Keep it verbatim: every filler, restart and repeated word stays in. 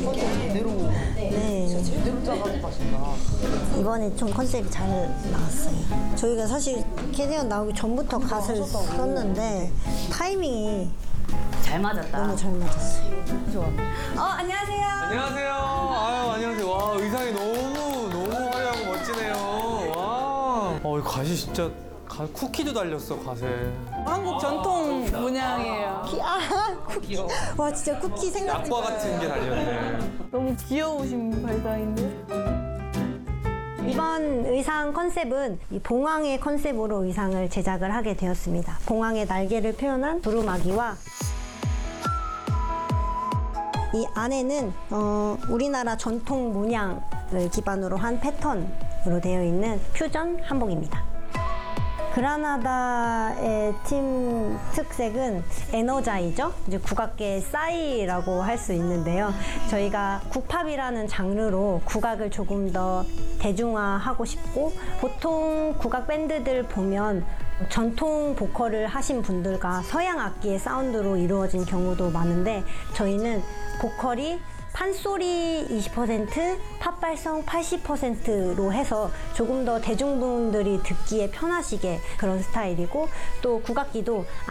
컨셉 제대로 네. 진짜 제대로 짜가지고 하신다. 이번에 좀 컨셉이 잘 나왔어요. 저희가 사실 캐디언 나오기 전부터 갓을 썼는데 타이밍이 잘 맞았다. 너무 잘 맞았어요. 좋아. 어, 안녕하세요. 안녕하세요. 아유, 안녕하세요. 와, 의상이 너무, 너무 화려하고 멋지네요. 와. 어, 이 갓이 진짜, 갓, 쿠키도 달렸어, 갓에. 한국 전통 문양이에요. 키, 아, 쿠키. 와, 진짜 쿠키 생각. 약과 같은 게 달렸네. 너무 귀여우신 발상인데? 이번 의상 컨셉은 이 봉황의 컨셉으로 의상을 제작을 하게 되었습니다. 봉황의 날개를 표현한 두루마기와 이 안에는 어, 우리나라 전통 문양을 기반으로 한 패턴으로 되어 있는 퓨전 한복입니다. 그라나다의 팀 특색은 에너자이저, 이제 국악계의 싸이라고 할 수 있는데요. 저희가 국팝이라는 장르로 국악을 조금 더 대중화하고 싶고, 보통 국악 밴드들 보면 전통 보컬을 하신 분들과 서양 악기의 사운드로 이루어진 경우도 많은데, 저희는 보컬이 판소리 이십 퍼센트, 팝발성 팔십 퍼센트로 해서 조금 더 대중분들이 듣기에 편하시게 그런 스타일이고, 또 국악기도